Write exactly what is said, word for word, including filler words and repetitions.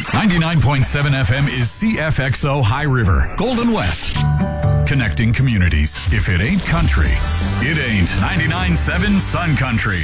ninety-nine point seven F M is C F X O High River, Golden West. Connecting communities. If it ain't country, it ain't ninety-nine point seven Sun Country.